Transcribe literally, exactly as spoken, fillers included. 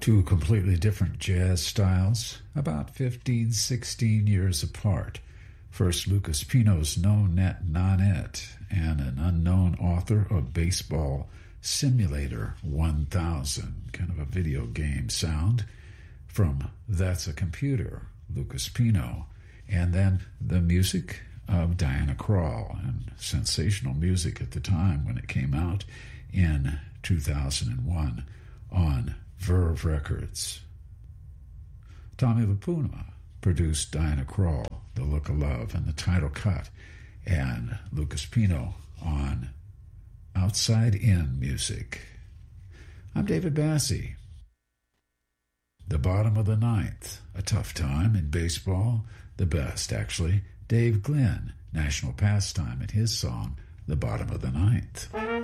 Two completely different jazz styles, about fifteen, sixteen years apart. First, Lucas Pino's No Net Nonet, and an unknown author of Baseball Simulator one thousand, kind of a video game sound, from That's a Computer, Lucas Pino, and then the music of Diana Krall, and sensational music at the time when it came out in two thousand one on Verve Records. Tommy LiPuma produced Diana Krall, The Look of Love, and the title cut, and Lucas Pino on Outside In Music. I'm David Bassie. The bottom of the ninth, a tough time in baseball, the best, actually. Dave Glynn, national pastime, in his song, The Bottom of the Ninth.